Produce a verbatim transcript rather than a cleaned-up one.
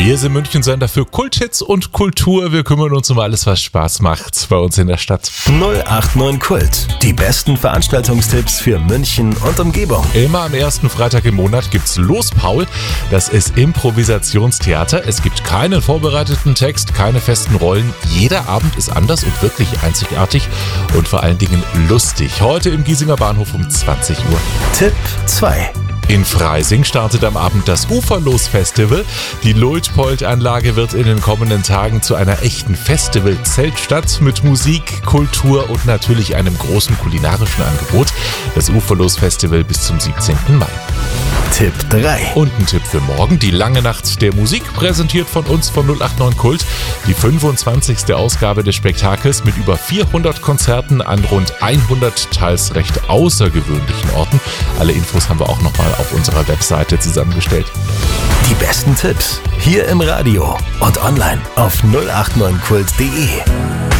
Hier ist im München-Sender für Kulthits und Kultur. Wir kümmern uns um alles, was Spaß macht bei uns in der Stadt. null acht neun Kult. Die besten Veranstaltungstipps für München und Umgebung. Immer am ersten Freitag im Monat gibt's Los Paul. Das ist Improvisationstheater. Es gibt keinen vorbereiteten Text, keine festen Rollen. Jeder Abend ist anders und wirklich einzigartig und vor allen Dingen lustig. Heute im Giesinger Bahnhof um zwanzig Uhr. Tipp zwei. In Freising startet am Abend das Uferlos-Festival. Die Luitpold-Anlage wird in den kommenden Tagen zu einer echten Festival-Zeltstadt mit Musik, Kultur und natürlich einem großen kulinarischen Angebot. Das Uferlos-Festival bis zum siebzehnten Mai. Tipp drei. Und ein Tipp für morgen, die lange Nacht der Musik, präsentiert von uns von null acht neun Kult. Die fünfundzwanzigste Ausgabe des Spektakels mit über vierhundert Konzerten an rund hundert teils recht außergewöhnlichen Orten. Alle Infos haben wir auch nochmal auf unserer Webseite zusammengestellt. Die besten Tipps hier im Radio und online auf null acht neun kult punkt de.